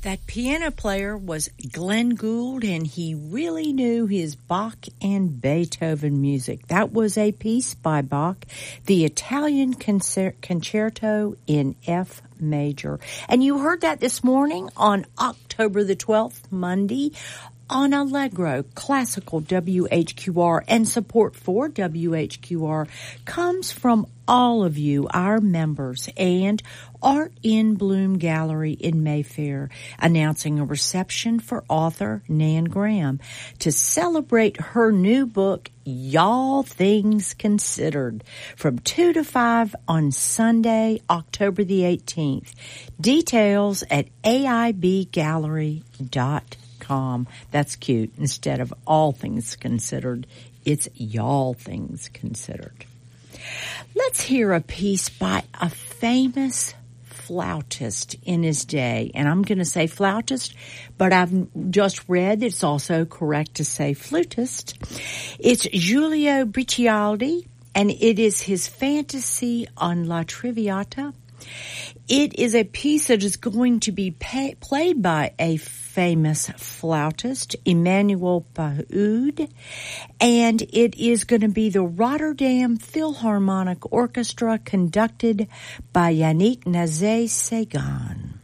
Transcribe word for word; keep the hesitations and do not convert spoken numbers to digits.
That piano player was Glenn Gould, and he really knew his Bach and Beethoven music. That was a piece by Bach, the Italian Concer- Concerto in F major. And you heard that this morning on October the twelfth, Monday, on Allegro, classical W H Q R, and support for W H Q R comes from all of you, our members, and Art in Bloom Gallery in Mayfair, announcing a reception for author Nan Graham to celebrate her new book, Y'all Things Considered, from two to five on Sunday, October the eighteenth. Details at A I B gallery dot com. That's cute. Instead of All Things Considered, it's Y'all Things Considered. Let's hear a piece by a famous flautist in his day. And I'm going to say flautist, but I've just read it's also correct to say flutist. It's Giulio Bricialdi, and it is his Fantasy on La Traviata. It is a piece that is going to be pay- played by a famous flautist, Emmanuel Pahud, and it is going to be the Rotterdam Philharmonic Orchestra conducted by Yannick Nazé-Segan.